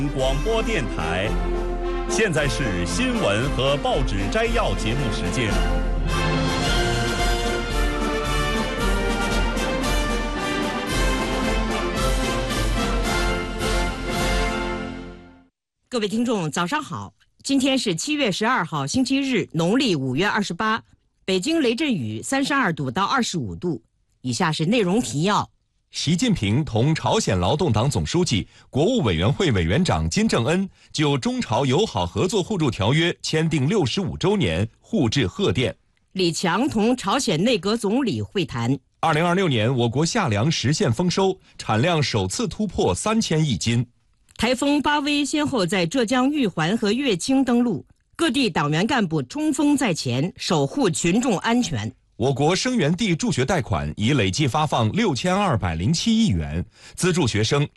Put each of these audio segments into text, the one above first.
广播电台，现在是新闻和报纸摘要节目时间。 各位听众，早上好！今天是7月12号，星期日，农历5月28。北京雷阵雨32度到25度。以下是内容提要： 习近平同朝鲜劳动党总书记、国务委员会委员长金正恩就中朝友好合作互助条约签订65周年互致贺电。 李强同朝鲜内阁总理会谈。 2026年，我国夏粮实现丰收，产量首次突破3000亿斤。 台风巴威先后在浙江玉环和乐清登陆，各地党员干部冲锋在前，守护群众安全。 我国生源地助学贷款已累计发放6207亿元，资助学生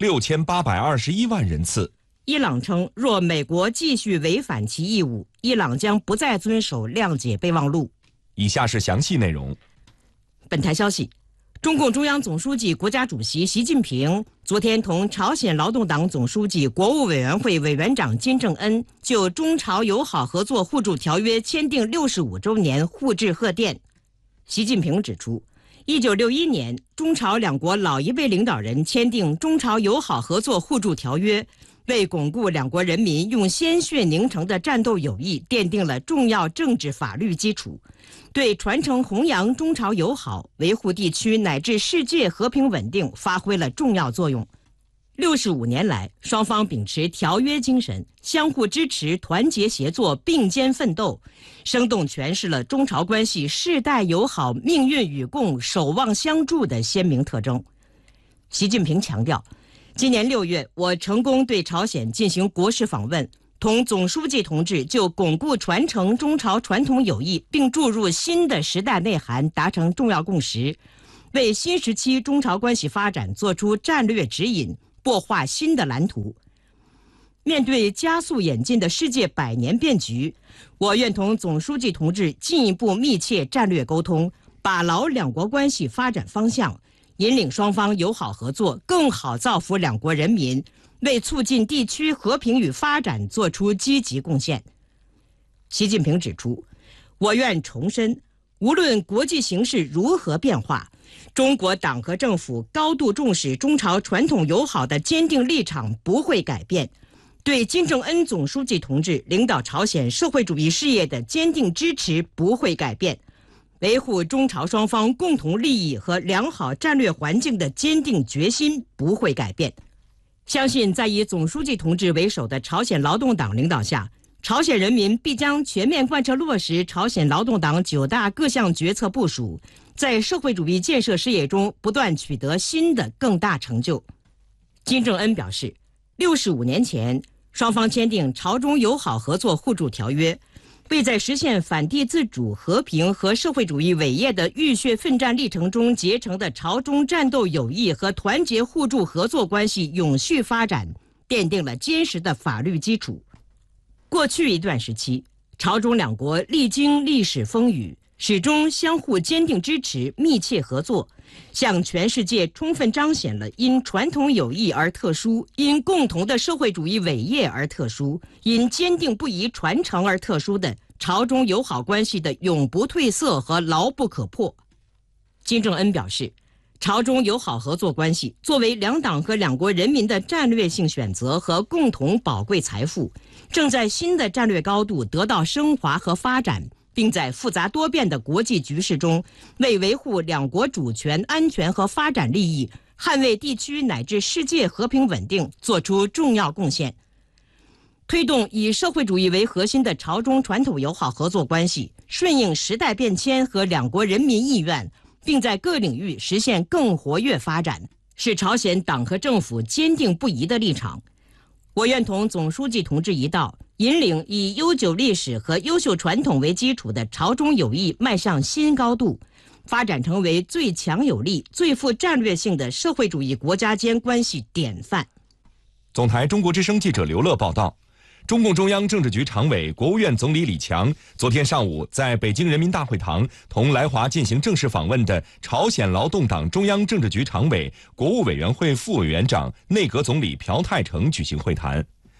6821万人次。 伊朗称，若美国继续违反其义务，伊朗将不再遵守谅解备忘录。 以下是详细内容。 本台消息，中共中央总书记、国家主席习近平昨天同朝鲜劳动党总书记、国务委员会委员长金正恩就中朝友好合作互助条约签订65周年互致贺电。习近平指出，1961年中朝两国老一辈领导人签订中朝友好合作互助条约，为巩固两国人民用鲜血凝成的战斗友谊奠定了重要政治法律基础，对传承弘扬中朝友好、维护地区乃至世界和平稳定发挥了重要作用。65年来，双方秉持条约精神，相互支持、团结协作、并肩奋斗，生动诠释了中朝关系世代友好、命运与共、守望相助的鲜明特征。习近平强调，今年6月，我成功对朝鲜进行国事访问，同总书记同志就巩固传承中朝传统友谊并注入新的时代内涵达成重要共识，为新时期中朝关系发展作出战略指引，擘画新的蓝图。面对加速演进的世界百年变局，我愿同总书记同志进一步密切战略沟通，把牢两国关系发展方向，引领双方友好合作，更好造福两国人民，为促进地区和平与发展作出积极贡献。习近平指出，我愿重申，无论国际形势如何变化，中国党和政府高度重视中朝传统友好的坚定立场不会改变，对金正恩总书记同志领导朝鲜社会主义事业的坚定支持不会改变，维护中朝双方共同利益和良好战略环境的坚定决心不会改变。相信在以总书记同志为首的朝鲜劳动党领导下，朝鲜人民必将全面贯彻落实朝鲜劳动党9大各项决策部署，在社会主义建设事业中不断取得新的更大成就。金正恩表示，65年前，双方签订朝中友好合作互助条约，为在实现反帝自主、和平和社会主义伟业的浴血奋战历程中结成的朝中战斗友谊和团结互助合作关系永续发展奠定了坚实的法律基础。过去一段时期，朝中两国历经历史风雨，始终相互坚定支持、密切合作，向全世界充分彰显了因传统友谊而特殊、因共同的社会主义伟业而特殊、因坚定不移传承而特殊的朝中友好关系的永不褪色和牢不可破。金正恩表示，朝中友好合作关系作为两党和两国人民的战略性选择和共同宝贵财富，正在新的战略高度得到升华和发展，并在复杂多变的国际局势中，为维护两国主权、安全和发展利益，捍卫地区乃至世界和平稳定作出重要贡献。推动以社会主义为核心的朝中传统友好合作关系顺应时代变迁和两国人民意愿，并在各领域实现更活跃发展，是朝鲜党和政府坚定不移的立场。我愿同总书记同志一道，引领以悠久历史和优秀传统为基础的朝中友谊迈向新高度，发展成为最强有力、最富战略性的社会主义国家间关系典范。 总台中国之声记者刘乐报道，中共中央政治局常委、国务院总理李强昨天上午在北京人民大会堂同来华进行正式访问的朝鲜劳动党中央政治局常委、国务委员会副委员长、内阁总理朴泰成举行会谈。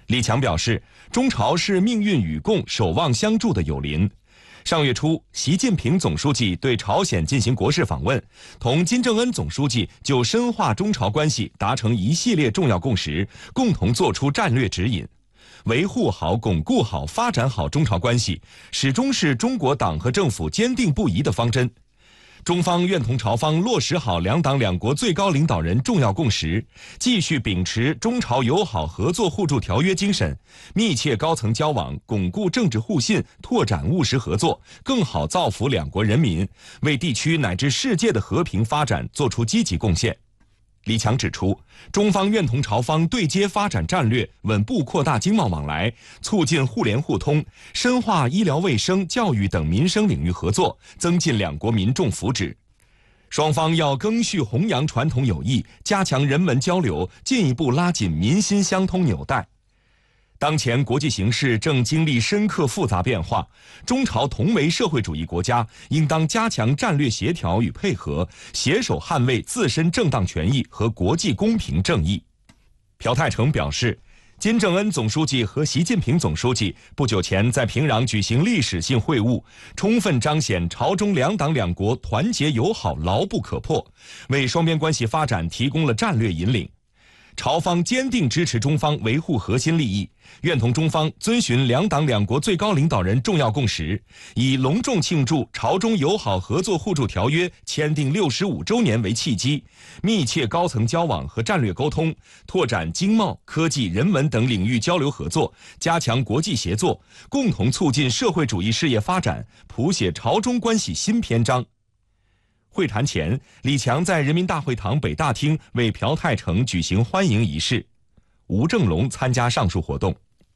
李强表示，中朝是命运与共、守望相助的友邻。上月初，习近平总书记对朝鲜进行国事访问，同金正恩总书记就深化中朝关系达成一系列重要共识，共同作出战略指引。维护好、巩固好、发展好中朝关系，始终是中国党和政府坚定不移的方针。中方愿同朝方落实好两党两国最高领导人重要共识，继续秉持中朝友好合作互助条约精神，密切高层交往，巩固政治互信，拓展务实合作，更好造福两国人民，为地区乃至世界的和平发展作出积极贡献。李强指出，中方愿同朝方对接发展战略，稳步扩大经贸往来，促进互联互通，深化医疗卫生、教育等民生领域合作，增进两国民众福祉。双方要赓续弘扬传统友谊，加强人文交流，进一步拉紧民心相通纽带。当前国际形势正经历深刻复杂变化，中朝同为社会主义国家，应当加强战略协调与配合，携手捍卫自身正当权益和国际公平正义。朴泰成表示，金正恩总书记和习近平总书记不久前在平壤举行历史性会晤，充分彰显朝中两党两国团结友好牢不可破，为双边关系发展提供了战略引领。朝方坚定支持中方维护核心利益，愿同中方遵循两党两国最高领导人重要共识，以隆重庆祝朝中友好合作互助条约签订65周年为契机，密切高层交往和战略沟通，拓展经贸、科技、人文等领域交流合作，加强国际协作，共同促进社会主义事业发展，谱写朝中关系新篇章。会谈前，李强在人民大会堂北大厅为朴泰成举行欢迎仪式。吴正龙参加上述活动。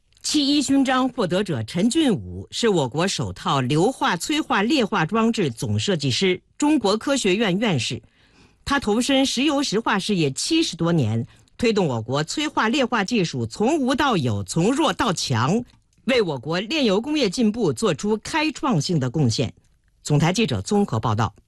7·1勋章获得者陈俊武是我国首套硫化催化裂化装置总设计师，中国科学院院士。他投身石油石化事业70多年，推动我国催化裂化技术从无到有，从弱到强，为我国炼油工业进步做出开创性的贡献。总台记者综合报道。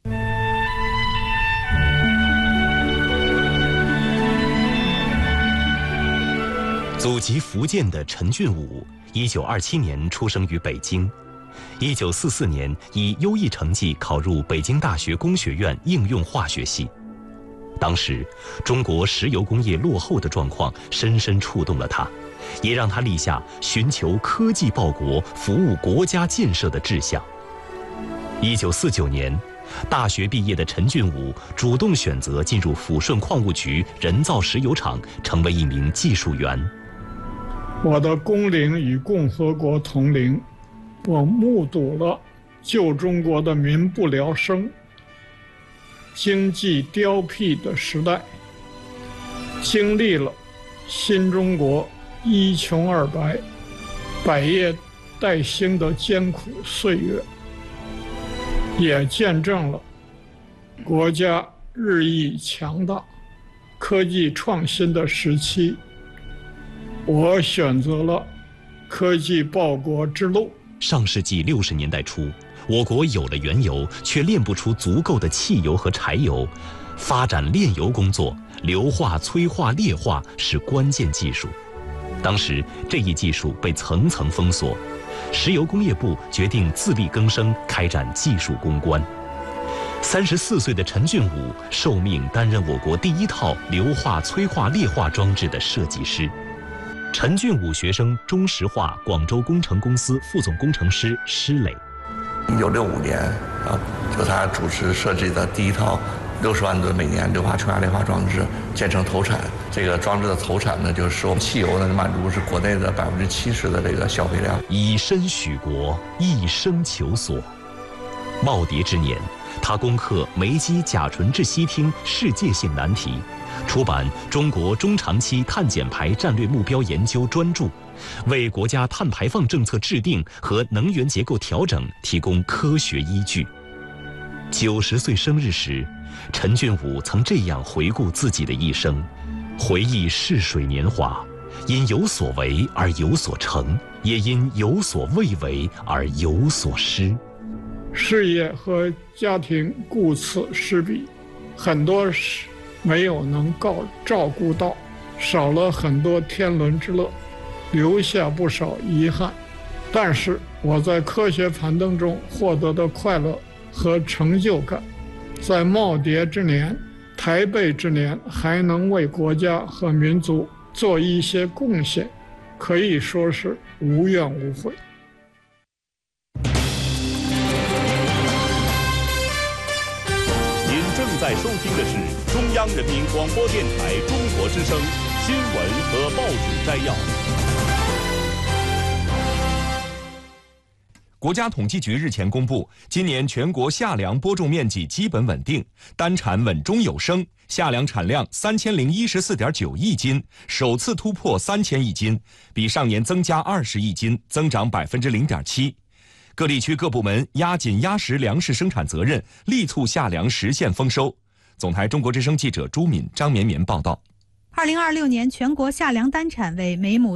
祖籍福建的陈俊武，1927年出生于北京，1944年以优异成绩考入北京大学工学院应用化学系。当时，中国石油工业落后的状况深深触动了他，也让他立下寻求科技报国、服务国家建设的志向。1949年，大学毕业的陈俊武主动选择进入抚顺矿务局人造石油厂，成为一名技术员。 我的工龄与共和国同龄，我目睹了旧中国的民不聊生、经济凋敝的时代，经历了新中国一穷二白、百业待兴的艰苦岁月，也见证了国家日益强大、科技创新的时期。我选择了科技报国之路。 上世纪60年代初，我国有了原油，却炼不出足够的汽油和柴油。发展炼油工作，硫化、催化、裂化是关键技术。当时这一技术被层层封锁，石油工业部决定自力更生，开展技术攻关。34岁的陈俊武受命担任我国第一套硫化、催化、裂化装置的设计师。陈俊武学生中石化广州工程公司副总工程师施磊。 1965年就他主持设计的第一套60万吨每年硫化催化裂化装置建成投产。这个装置的投产呢，就是我们汽油呢满足是国内的70%的这个消费量。 以身许国，一生求索。耄耋之年，他攻克煤基甲醇质烯烃世界性难题，出版《中国中长期碳减排战略目标研究》专著，为国家碳排放政策制定和能源结构调整提供科学依据。90岁生日时，陈俊武曾这样回顾自己的一生，回忆逝水年华，因有所为而有所成，也因有所未为而有所失。 事业和家庭顾此失彼，很多事没有能照顾到，少了很多天伦之乐。 留下不少遗憾。但是我在科学攀登中获得的快乐和成就感，在耄耋之年、台北之年还能为国家和民族做一些贡献，可以说是无怨无悔。 您正在收听的是中央人民广播电台中国之声新闻和报纸摘要。 国家统计局日前公布，今年全国夏粮播种面积基本稳定，单产稳中有升，夏粮产量3014.9亿斤，首次突破3000亿斤，比上年增加20亿斤，增长0.7%。各地区各部门压紧压实粮食生产责任，力促夏粮实现丰收。总台中国之声记者朱敏、张绵绵报道。 2026年全国夏粮单产为每亩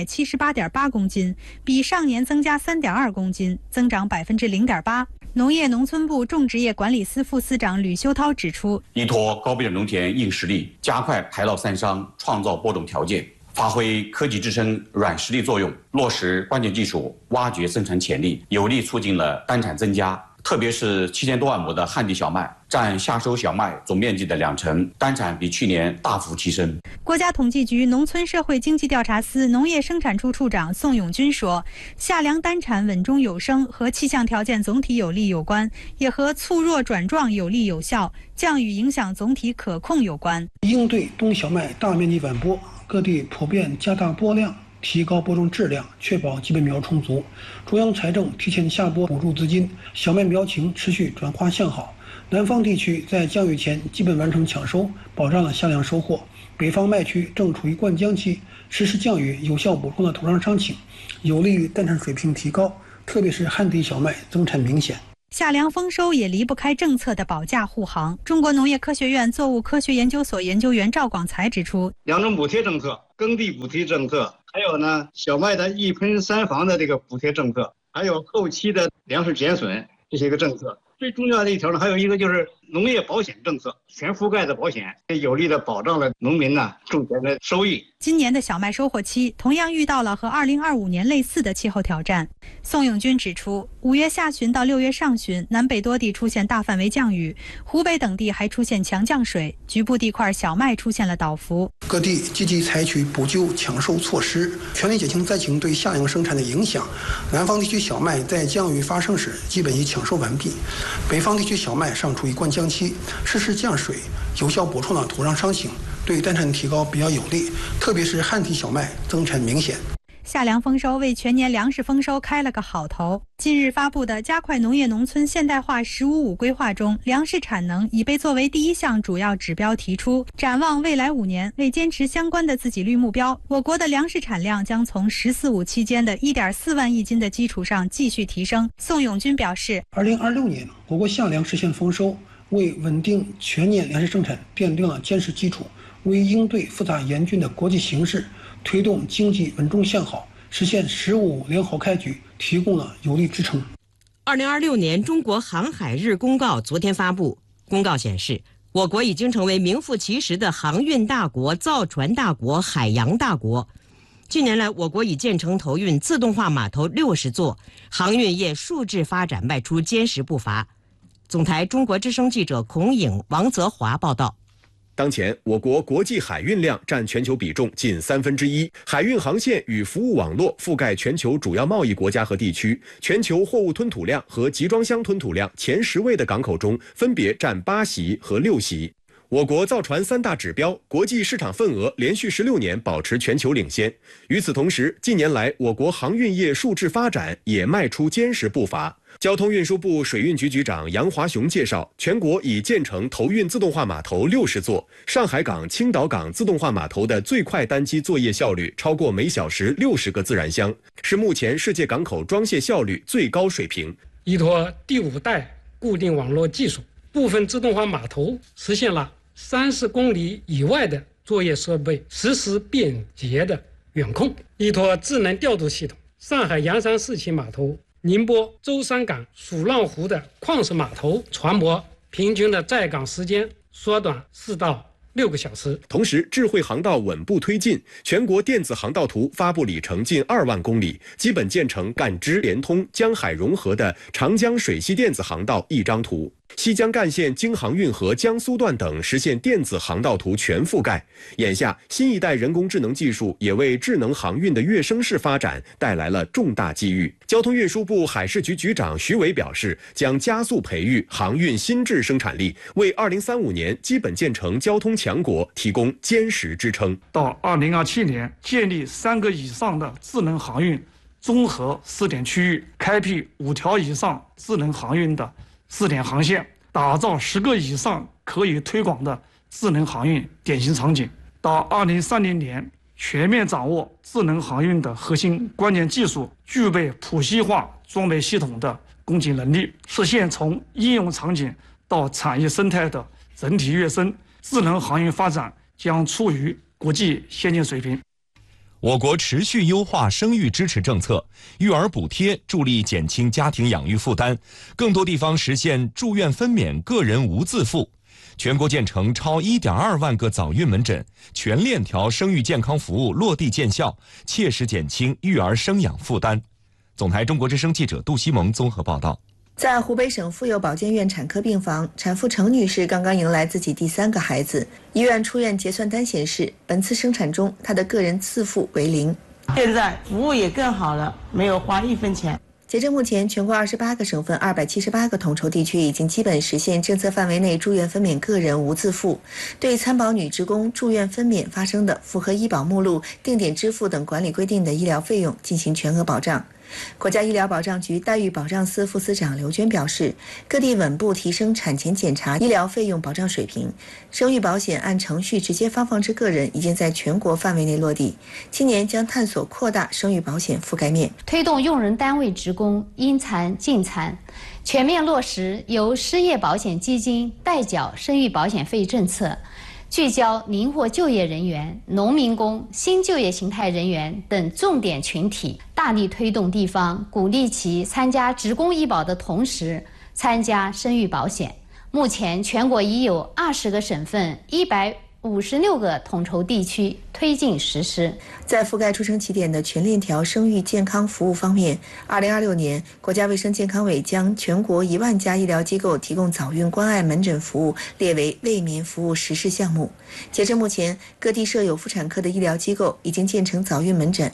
378.8公斤，比上年增加3.2公斤，增长0.8%。农业农村部种植业管理司副司长吕修涛指出， 依托高标准农田硬实力，加快排涝散伤，创造播种条件，发挥科技支撑软实力作用，落实关键技术，挖掘生产潜力，有力促进了单产增加。特别是7000多万亩的旱地小麦，占夏收小麦总面积的2成，单产比去年大幅提升。 国家统计局农村社会经济调查司农业生产处处长宋永军说，夏粮单产稳中有升和气象条件总体有利有关，也和促弱转壮有力有效，降雨影响总体可控有关。 应对冬小麦大面积晚播，各地普遍加大播量，提高播种质量，确保基本苗充足。中央财政提前下拨补助资金，小麦苗情持续转化向好。南方地区在降雨前基本完成抢收，保障了夏粮收获。北方麦区正处于灌浆期，实施降雨有效补充了土壤伤情，有利于单产水平提高，特别是旱地小麦增产明显。 夏粮丰收也离不开政策的保驾护航。中国农业科学院作物科学研究所研究员赵广才指出， 两种补贴政策，耕地补贴政策，还有呢小麦的一喷三防的这个补贴政策，还有后期的粮食减损这些个政策。最重要的一条呢，还有一个就是农业保险政策，全覆盖的保险，有力的保障了农民呢种田的收益。 今年的小麦收获期同样遇到了和2025年类似的气候挑战。宋永军指出，5月下旬到6月上旬，南北多地出现大范围降雨，湖北等地还出现强降水，局部地块小麦出现了倒伏。 各地积极采取补救抢收措施，全力减轻灾情对夏粮生产的影响。南方地区小麦在降雨发生时基本已抢收完毕，北方地区小麦尚处于灌浆期，适时降水，有效补充了土壤伤情，对单产提高比较有利，特别是旱地小麦增产明显。 夏粮丰收为全年粮食丰收开了个好头。近日发布的加快农业农村现代化“十五五”规划中，粮食产能已被作为第一项主要指标提出。展望未来5年，为坚持相关的自给率目标，我国的粮食产量将从“十四五”期间的1.4万亿斤的基础上继续提升。宋永军表示 ，2026年我国夏粮实现丰收，为稳定全年粮食生产奠定了坚实基础，为应对复杂严峻的国际形势，推动经济稳中向好，实现“十五良好开局”提供了有力支撑。 2026年中国航海日公告昨天发布，公告显示，我国已经成为名副其实的航运大国、造船大国、海洋大国。近年来，我国已建成投运自动化码头60座，航运业数质发展迈出坚实步伐。总台中国之声记者孔颖、王泽华报道。 当前，我国国际海运量占全球比重近1/3，海运航线与服务网络覆盖全球主要贸易国家和地区，全球货物吞吐量和集装箱吞吐量前10位的港口中，分别占8席和6席。我国造船3大指标，国际市场份额连续16年保持全球领先。与此同时，近年来我国航运业数质发展也迈出坚实步伐。交通运输部水运局局长杨华雄介绍，全国已建成投运自动化码头60座，上海港、青岛港自动化码头的最快单机作业效率超过每小时60个自然箱，是目前世界港口装卸效率最高水平。 依托第5代固定网络技术，部分自动化码头实现了30公里以外的作业设备实时便捷的远控。依托智能调度系统，上海洋山4期码头、宁波舟山港蜀浪湖的矿石码头船舶平均的在港时间缩短4到 6个小时。 同时，智慧航道稳步推进，全国电子航道图发布里程近2万公里，基本建成干支连通、江海融合的长江水系电子航道一张图。西江干线京杭运河江苏段等实现电子航道图全覆盖。眼下，新一代人工智能技术也为智能航运的跃升式发展带来了重大机遇。交通运输部海事局局长徐伟表示，将加速培育航运新质生产力，为2035年基本建成交通强国提供坚实支撑。 到2027年，建立3个以上的智能航运综合试点区域，开辟5条以上智能航运的试点航线，打造10个以上可以推广的智能航运典型场景。到2030年，全面掌握智能航运的核心关键技术，具备谱系化装备系统的供给能力，实现从应用场景到产业生态的整体跃升。智能航运发展将处于国际先进水平。 我国持续优化生育支持政策，育儿补贴助力减轻家庭养育负担，更多地方实现住院分娩个人无自付。全国建成超1.2万个早孕门诊，全链条生育健康服务落地见效，切实减轻育儿生养负担。总台中国之声记者杜西蒙综合报道。 在湖北省妇幼保健院产科病房，产妇程女士刚刚迎来自己第3个孩子。医院出院结算单显示，本次生产中她的个人自付为0。 现在服务也更好了，没有花1分钱。 截至目前，全国28个省份278个统筹地区已经基本实现政策范围内住院分娩个人无自付，对参保女职工住院分娩发生的符合医保目录、定点支付等管理规定的医疗费用进行全额保障。国家医疗保障局待遇保障司副司长刘娟表示，各地稳步提升产前检查医疗费用保障水平，生育保险按程序直接发放至个人已经在全国范围内落地。今年将探索扩大生育保险覆盖面， 推动用人单位职工因残尽残，全面落实由失业保险基金代缴生育保险费政策，聚焦灵活就业人员、农民工、新就业形态人员等重点群体，大力推动地方鼓励其参加职工医保的同时参加生育保险。目前全国已有20个省份、156个统筹地区推进实施。 在覆盖出生起点的全链条生育健康服务方面，2026年，国家卫生健康委将全国1万家医疗机构提供早孕关爱门诊服务列为为民服务实施项目。截至目前，各地设有妇产科的医疗机构已经建成早孕门诊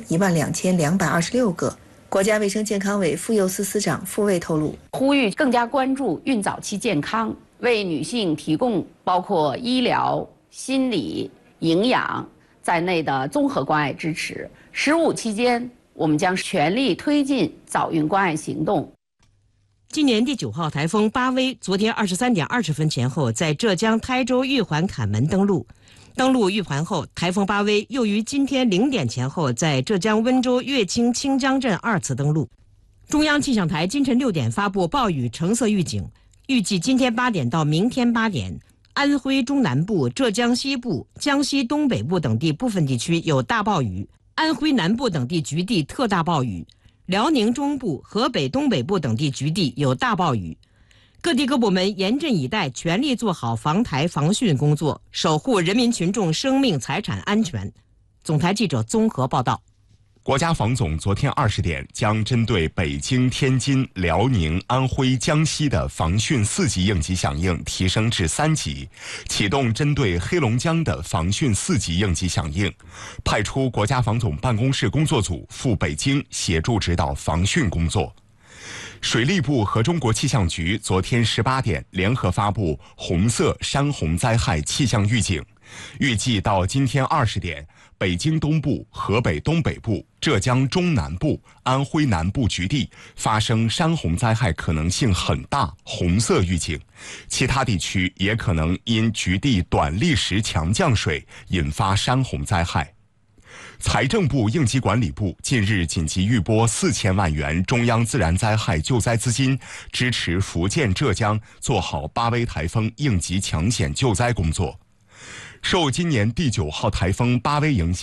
12226个。国家卫生健康委妇幼司司长傅卫透露， 呼吁更加关注孕早期健康，为女性提供包括医疗、心理、营养在内的综合关爱支持。15期间，我们将全力推进早孕关爱行动。 今年第9号台风巴威昨天23点20分前后在浙江台州玉环坎门登陆。登陆玉环后，台风巴威又于今天0点前后在浙江温州乐清清江镇2次登陆。中央气象台今晨6点发布暴雨橙色预警，预计今天8点到明天8点，安徽中南部、浙江西部、江西东北部等地部分地区有大暴雨，安徽南部等地局地特大暴雨，辽宁中部、河北东北部等地局地有大暴雨。各地各部门严阵以待，全力做好防台防汛工作，守护人民群众生命财产安全。总台记者综合报道。 国家防总昨天20点将针对北京、天津、辽宁、安徽、江西的防汛4级应急响应提升至3级，启动针对黑龙江的防汛4级应急响应，派出国家防总办公室工作组赴北京协助指导防汛工作。水利部和中国气象局昨天18点联合发布红色山洪灾害气象预警，预计到今天20点，北京东部、河北东北部、浙江中南部、安徽南部局地发生山洪灾害可能性很大，红色预警。其他地区也可能因局地短历时强降水引发山洪灾害。财政部应急管理部近日紧急预拨4000万元中央自然灾害救灾资金，支持福建、浙江做好巴威台风应急抢险救灾工作。受今年第9号台风巴威影响，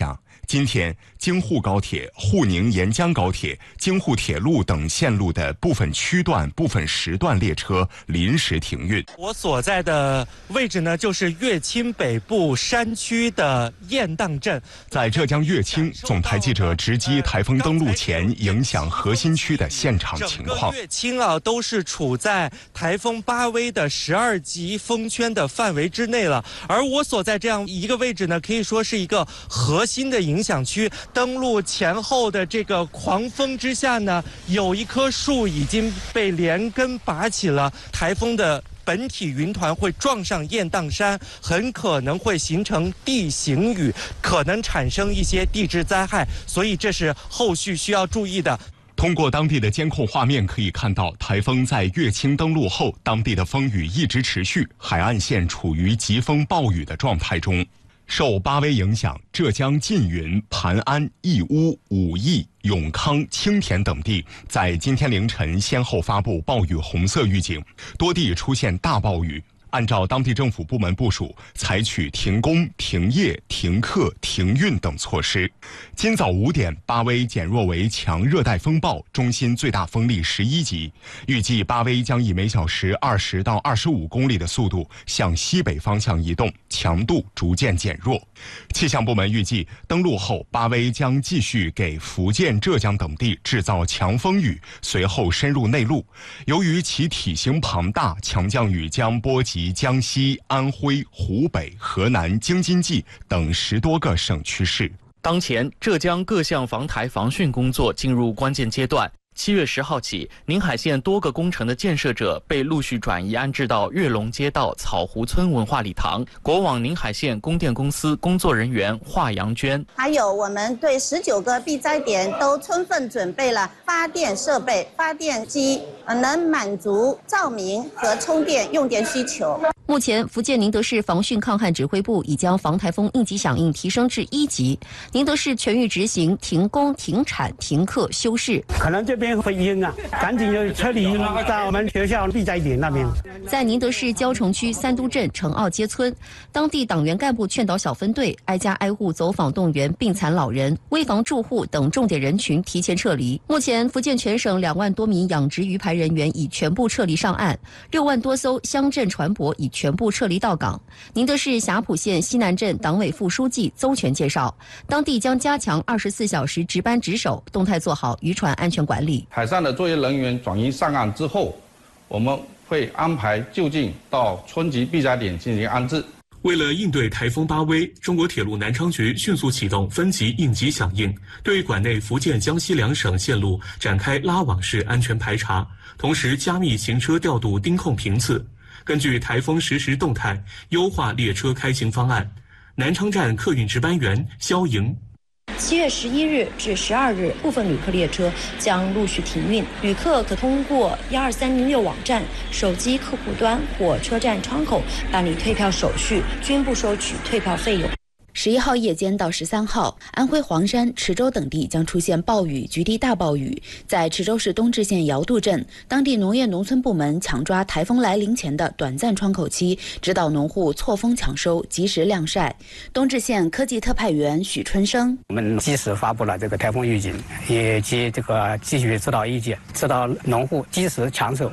今天，京沪高铁、沪宁沿江高铁、京沪铁路等线路的部分区段、部分时段列车临时停运。 我所在的位置呢，就是乐清北部山区的雁荡镇。 在浙江乐清，总台记者直击台风登陆前影响核心区的现场情况。 整个乐清啊，都是处在台风巴威的12级风圈的范围之内了。而我所在这样一个位置呢，可以说是一个核心的影响区。登陆前后的这个狂风之下呢，有一棵树已经被连根拔起了。台风的本体云团会撞上雁荡山，很可能会形成地形雨，可能产生一些地质灾害，所以这是后续需要注意的。 通过当地的监控画面可以看到，台风在乐清登陆后，当地的风雨一直持续，海岸线处于疾风暴雨的状态中。受巴威影响，浙江缙云、盘安、义乌、武义、永康、青田等地在今天凌晨先后发布暴雨红色预警，多地出现大暴雨。按照当地政府部门部署，采取停工、停业、停课、停运等措施。今早5点，巴威减弱为强热带风暴，中心最大风力11级。预计巴威将以每小时20到25公里的速度向西北方向移动，强度逐渐减弱。气象部门预计，登陆后，巴威将继续给福建、浙江等地制造强风雨，随后深入内陆。由于其体型庞大，强降雨将波及江西、安徽、湖北、河南、京津冀等10多个省区市。 当前，浙江各项防台防汛工作进入关键阶段。7月10号起，宁海县多个工程的建设者被陆续转移安置到跃龙街道草湖村文化礼堂。国网宁海县供电公司工作人员华阳娟， 还有我们对19个避灾点都充分准备了发电设备、发电机，能满足照明和充电用电需求。 目前，福建宁德市防汛抗旱指挥部已将防台风应急响应提升至1级。宁德市全域执行停工、停产、停课、休市。 可能这边会阴啊，赶紧就撤离到我们学校避灾点那边。 在宁德市蕉城区三都镇城坳街村，当地党员干部劝导小分队挨家挨户走访动员病残老人、危房住户等重点人群提前撤离。目前，福建全省2万多名养殖鱼排人员已全部撤离上岸，6万多艘乡镇船舶已全部撤离到港。宁德市霞浦县西南镇党委副书记邹全介绍，当地将加强24小时值班值守，动态做好渔船安全管理。 海上的作业人员转移上岸之后，我们会安排就近到村级避灾点进行安置。 为了应对台风巴威，中国铁路南昌局迅速启动分级应急响应，对管内福建、江西2省线路展开拉网式安全排查，同时加密行车调度盯控频次。根据台风实时动态，优化列车开行方案。南昌站客运值班员肖莹。 7月11日至12日，部分旅客列车将陆续停运，旅客可通过12306网站、手机客户端或车站窗口办理退票手续，均不收取退票费用。11号夜间到13号，安徽黄山、池州等地将出现暴雨、局地大暴雨。在池州市东至县尧渡镇，当地农业农村部门抢抓台风来临前的短暂窗口期，指导农户错峰抢收，及时晾晒。东至县科技特派员许春生， 我们及时发布了这个台风预警，以及这个继续指导意见，指导农户及时抢收。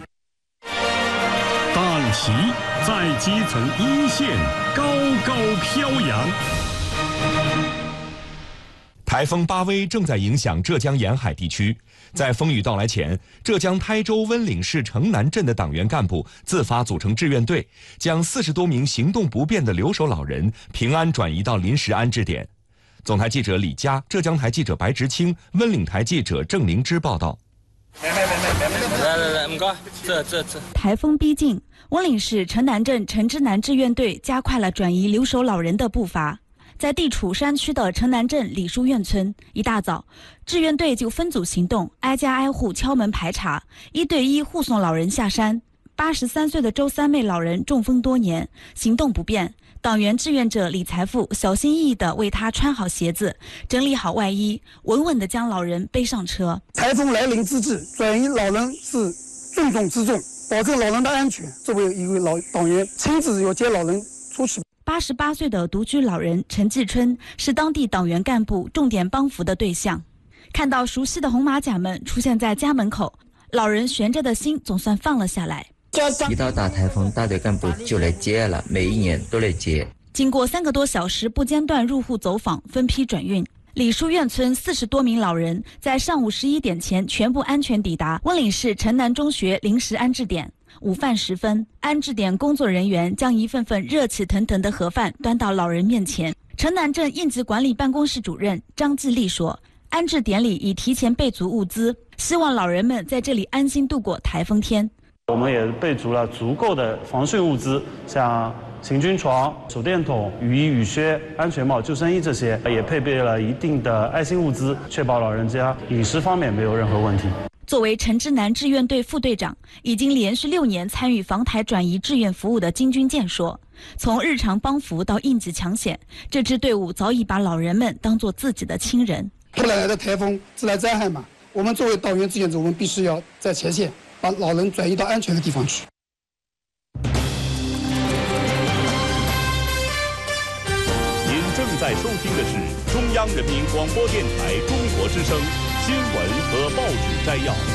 大旗在基层一线高高飘扬。 台风巴威正在影响浙江沿海地区。在风雨到来前，浙江台州温岭市城南镇的党员干部自发组成志愿队，将40多名行动不便的留守老人平安转移到临时安置点。总台记者李佳、浙江台记者白直清、温岭台记者郑灵芝报道。 来，唔该，这。 台风逼近，温岭市城南镇城之南志愿队加快了转移留守老人的步伐。在地处山区的城南镇李书院村，一大早，志愿队就分组行动，挨家挨户敲门排查，1对1护送老人下山。83岁的周三妹老人中风多年，行动不便。党员志愿者李财富小心翼翼地为他穿好鞋子，整理好外衣，稳稳地将老人背上车。 台风来临之际，转移老人是重中之重，保证老人的安全。作为一位老党员，亲自要接老人出去。 88岁的独居老人陈继春是当地党员干部重点帮扶的对象。看到熟悉的红马甲们出现在家门口，老人悬着的心总算放了下来。 一到大台风，大队干部就来接了，每一年都来接。 经过3个多小时不间断入户走访，分批转运，李书院村40多名老人在上午11点前全部安全抵达温岭市城南中学临时安置点。午饭时分，安置点工作人员将一份份热气腾腾的盒饭端到老人面前。城南镇应急管理办公室主任张继立说，安置点里已提前备足物资，希望老人们在这里安心度过台风天。 我们也备足了足够的防汛物资，像行军床、手电筒、雨衣、雨靴、安全帽、救生衣这些，也配备了一定的爱心物资，确保老人家饮食方面没有任何问题。 作为城之南志愿队副队长，已经连续6年参与防台转移志愿服务的金军健说，从日常帮扶到应急抢险，这支队伍早已把老人们当作自己的亲人。 突然来的台风自然灾害嘛，我们作为党员志愿者，我们必须要在前线把老人转移到安全的地方去。 您正在收听的是中央人民广播电台中国之声新闻和报纸摘要。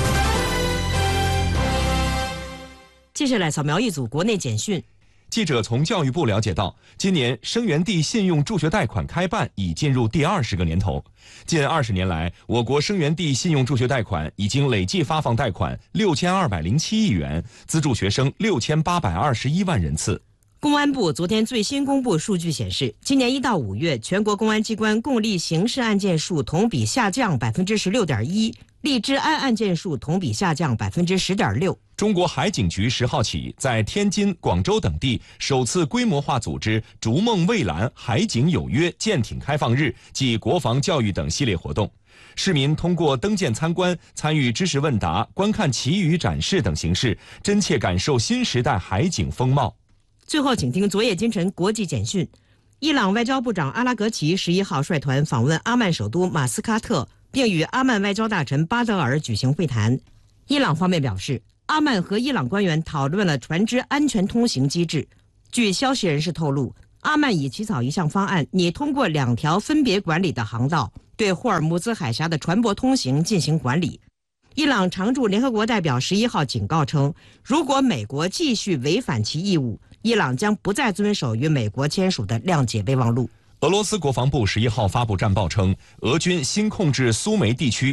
接下来扫描一组国内简讯。 记者从教育部了解到，今年生源地信用助学贷款开办已进入第20个年头。近20年来，我国生源地信用助学贷款已经累计发放贷款6207亿元，资助学生6821万人次。 公安部昨天最新公布数据显示，今年1到5月，全国公安机关共立刑事案件数同比下降16.1%，立治安案件数同比下降10.6%。 中国海警局10号起在天津、广州等地首次规模化组织“逐梦蔚蓝海警有约”舰艇开放日暨国防教育等系列活动。市民通过登舰参观、参与知识问答、观看旗语展示等形式，真切感受新时代海警风貌。 最后，请听昨夜今晨国际简讯。伊朗外交部长阿拉格齐11号率团访问阿曼首都马斯喀特，并与阿曼外交大臣巴德尔举行会谈。伊朗方面表示，阿曼和伊朗官员讨论了船只安全通行机制。据消息人士透露，阿曼已起草一项方案，拟通过2条分别管理的航道，对霍尔木兹海峡的船舶通行进行管理。伊朗常驻联合国代表11号警告称，如果美国继续违反其义务，伊朗将不再遵守与美国签署的谅解备忘录。 俄罗斯国防部11号发布战报称，俄军新控制苏梅地区